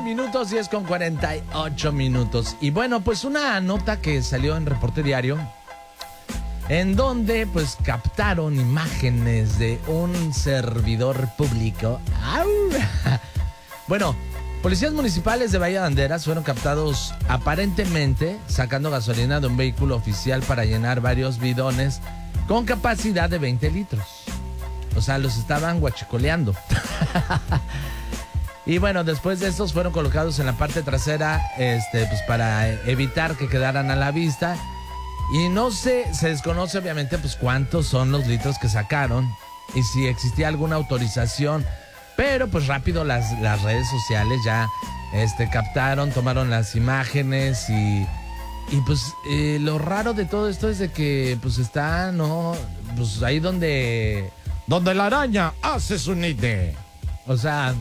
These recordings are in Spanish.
minutos, 10:48. Y bueno, pues una nota que salió en Reporte Diario, en donde pues captaron imágenes de un servidor público. ¡Au! Bueno, policías municipales de Bahía Banderas fueron captados aparentemente sacando gasolina de un vehículo oficial para llenar varios bidones con capacidad de 20 litros. O sea, los estaban guachicoleando. Y bueno, después de estos fueron colocados en la parte trasera, pues para evitar que quedaran a la vista. Y no sé, se desconoce obviamente pues cuántos son los litros que sacaron y si existía alguna autorización. Pero pues rápido las redes sociales ya captaron, tomaron las imágenes y pues lo raro de todo esto es de que pues está, ¿no? Pues ahí donde la araña hace su nido. O sea,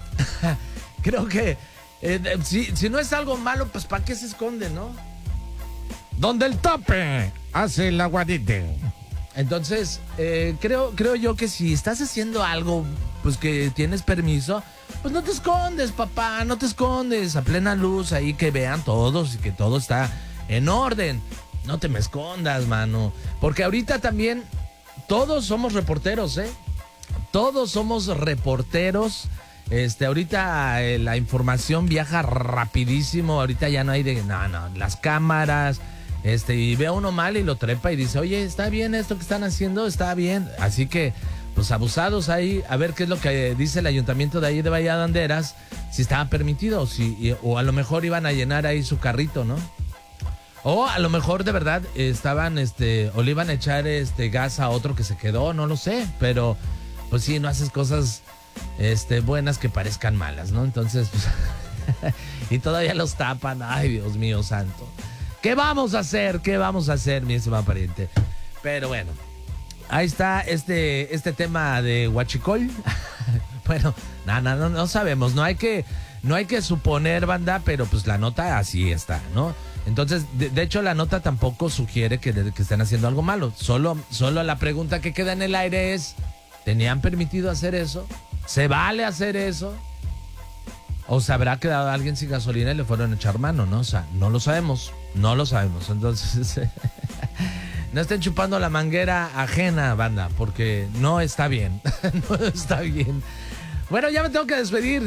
creo que si no es algo malo, pues ¿para qué se esconde, no? Donde el tope hace el aguadite. Entonces, creo yo que si estás haciendo algo, pues que tienes permiso, pues no te escondes, papá, no te escondes, a plena luz, ahí que vean todos y que todo está en orden. No te me escondas, mano, porque ahorita también todos somos reporteros, Todos somos reporteros. Ahorita la información viaja rapidísimo, ahorita ya no hay las cámaras. Y ve a uno mal y lo trepa y dice, oye, ¿está bien esto que están haciendo? Está bien. Así que, pues abusados ahí, a ver qué es lo que dice el ayuntamiento de ahí de Bahía Banderas, si estaba permitido, o a lo mejor iban a llenar ahí su carrito, ¿no? O a lo mejor de verdad estaban, o le iban a echar gas a otro que se quedó, no lo sé, pero pues sí, no haces cosas buenas que parezcan malas, ¿no? Entonces, pues, y todavía los tapan, ay, Dios mío santo. ¿Qué vamos a hacer? ¿Qué vamos a hacer, mi estimado pariente? Pero bueno, ahí está este tema de huachicol. Bueno, no sabemos, no hay que suponer, banda, pero pues la nota así está, ¿no? Entonces, de hecho, la nota tampoco sugiere que estén haciendo algo malo. Solo la pregunta que queda en el aire es, ¿tenían permitido hacer eso? ¿Se vale hacer eso? ¿O se habrá quedado alguien sin gasolina y le fueron a echar mano, no? O sea, no lo sabemos. Entonces, no estén chupando la manguera ajena, banda, porque no está bien. No está bien. Bueno, ya me tengo que despedir.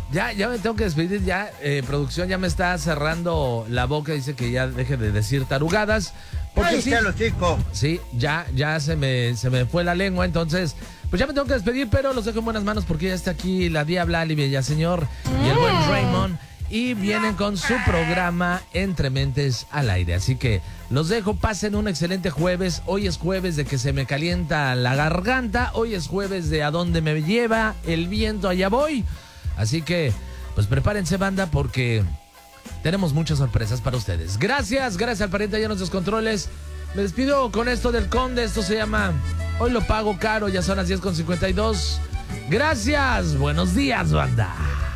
Producción ya me está cerrando la boca. Dice que ya deje de decir tarugadas. Porque sí, sí, ya se me fue la lengua. Entonces, pues ya me tengo que despedir, pero los dejo en buenas manos porque ya está aquí la Diabla, Olivia Villaseñor y el buen Raymond. Y vienen con su programa Entre Mentes al Aire. Así que los dejo, pasen un excelente jueves. Hoy es jueves de que se me calienta la garganta. Hoy es jueves de a dónde me lleva el viento, allá voy. Así que, pues prepárense, banda, porque tenemos muchas sorpresas para ustedes. Gracias al pariente allá en los controles. Me despido con esto del Conde. Esto se llama Hoy lo pago caro. Ya son las 10:52. Gracias. Buenos días, banda.